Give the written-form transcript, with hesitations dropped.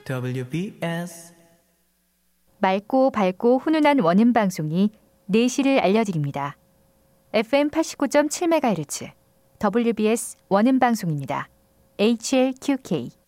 WBS 맑고 밝고 훈훈한 원음 방송이 4시를 알려드립니다. FM 89.7MHz WBS 원음 방송입니다. HLQK